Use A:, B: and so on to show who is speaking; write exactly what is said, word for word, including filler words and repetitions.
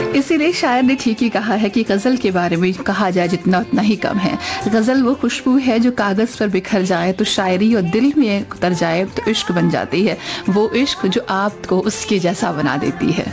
A: इसीलिए शायर ने ठीक ही कहा है कि गज़ल के बारे में कहा जाए जितना उतना ही कम है। गज़ल वो खुशबू है जो कागज़ पर बिखर जाए तो शायरी और दिल में उतर जाए तो इश्क बन जाती है। वो इश्क जो आपको उसके जैसा बना देती है।